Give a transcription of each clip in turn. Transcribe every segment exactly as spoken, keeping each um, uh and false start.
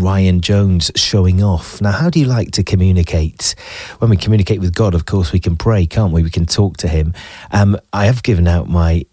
Ryan Jones showing off. Now, how do you like to communicate? When we communicate with God, of course, we can pray, can't we? We can talk to him. Um, I have given out my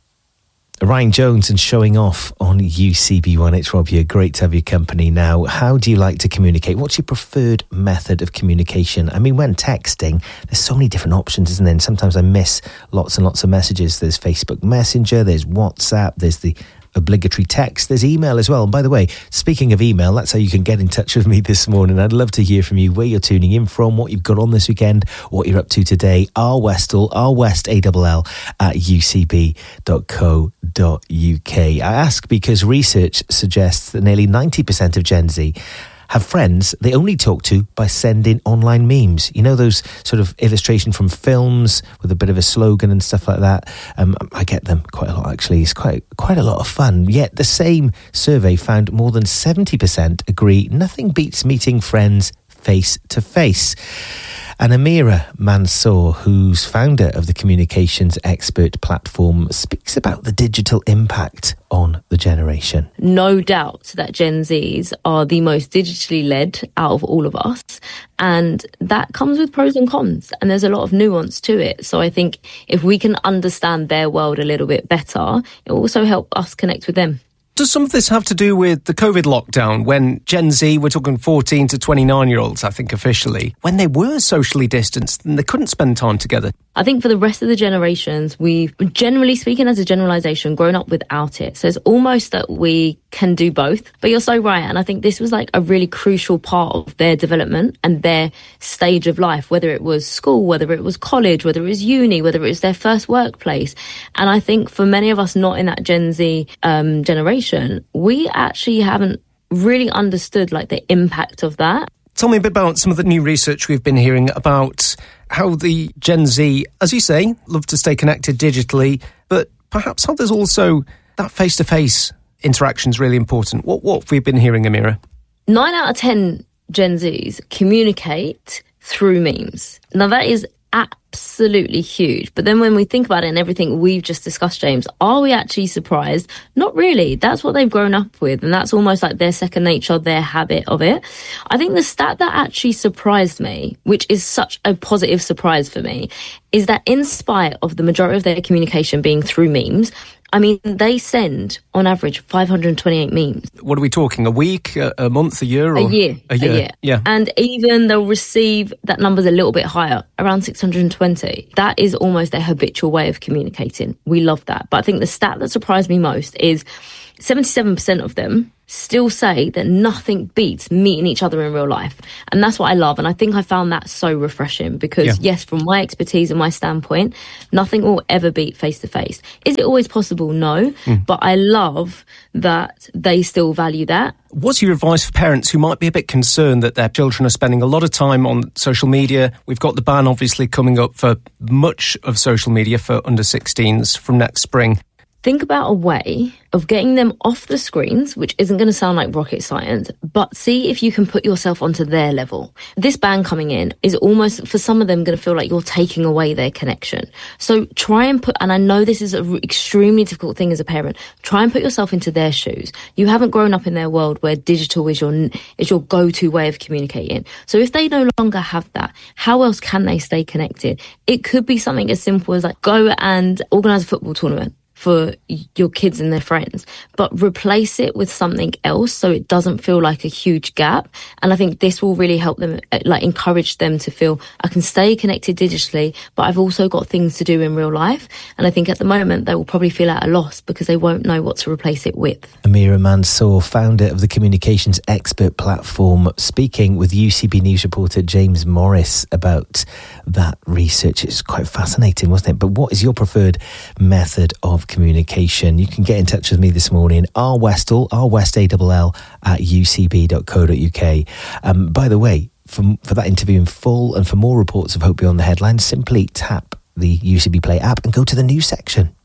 Ryan Jones and showing off on U C B one. It's Rob here. Great to have your company. Now, how do you like to communicate? What's your preferred method of communication? I mean, when texting, there's so many different options, isn't there? And sometimes I miss lots and lots of messages. There's Facebook Messenger, there's WhatsApp, there's the obligatory text, there's email as well. And by the way, speaking of email, that's how you can get in touch with me this morning. I'd love to hear from you, where you're tuning in from, what you've got on this weekend, what you're up to today. R Westall, R West A L L at u c b dot co dot u k. I ask because research suggests that nearly ninety percent of Gen Z have friends they only talk to by sending online memes. You know, those sort of illustration from films with a bit of a slogan and stuff like that. Um, I get them quite a lot, actually. It's quite quite a lot of fun. Yet the same survey found more than seventy percent agree nothing beats meeting friends face to face. And Amira Mansour, who's founder of the communications expert platform, speaks about the digital impact on the generation. No doubt that Gen Zs are the most digitally led out of all of us. And that comes with pros and cons. And there's a lot of nuance to it. So I think if we can understand their world a little bit better, it will also help us connect with them. Does some of this have to do with the COVID lockdown, when Gen Z, we're talking fourteen to twenty-nine-year-olds, I think officially, when they were socially distanced and they couldn't spend time together? I think for the rest of the generations, we've, generally speaking as a generalisation, grown up without it. So it's almost that we can do both. But you're so right. And I think this was like a really crucial part of their development and their stage of life, whether it was school, whether it was college, whether it was uni, whether it was their first workplace. And I think for many of us not in that Gen Z um, generation, we actually haven't really understood like the impact of that. Tell me a bit about some of the new research we've been hearing about how the Gen Z, as you say, love to stay connected digitally, but perhaps how there's also that face-to-face interaction is really important. What, what have we been hearing, Amira? Nine out of ten Gen Zs communicate through memes. Now, that is absolutely huge. But then when we think about it and everything we've just discussed, James, are we actually surprised? Not really. That's what they've grown up with. And that's almost like their second nature, their habit of it. I think the stat that actually surprised me, which is such a positive surprise for me, is that in spite of the majority of their communication being through memes, I mean, they send, on average, five hundred twenty-eight memes. What are we talking, a week, a, a month, a year? Or? A year. A year. A year. Yeah. And even they'll receive, that number's a little bit higher, around six hundred twenty. That is almost their habitual way of communicating. We love that. But I think the stat that surprised me most is seventy-seven percent of them still say that nothing beats meeting each other in real life. And that's what I love. And I think I found that so refreshing because, yeah. yes, from my expertise and my standpoint, nothing will ever beat face-to-face. Is it always possible? No. Mm. But I love that they still value that. What's your advice for parents who might be a bit concerned that their children are spending a lot of time on social media? We've got the ban obviously coming up for much of social media for under sixteens from next spring. Think about a way of getting them off the screens, which isn't going to sound like rocket science, but see if you can put yourself onto their level. This ban coming in is almost, for some of them, going to feel like you're taking away their connection. So try and put, and I know this is an extremely difficult thing as a parent, try and put yourself into their shoes. You haven't grown up in their world where digital is your is your go-to way of communicating. So if they no longer have that, how else can they stay connected? It could be something as simple as like go and organise a football tournament for your kids and their friends, but replace it with something else so it doesn't feel like a huge gap. And I think this will really help them, like encourage them to feel I can stay connected digitally, but I've also got things to do in real life. And I think at the moment they will probably feel at a loss because they won't know what to replace it with. Amira Mansour, founder of the communications expert platform, speaking with U C B News reporter James Morris about that research. It's quite fascinating, wasn't it? But what is your preferred method of communication? You can get in touch with me this morning, R Westall, R West A L L at u c b dot co dot u k. Um, by the way, for, for that interview in full and for more reports of Hope Beyond the Headlines, simply tap the U C B Play app and go to the news section.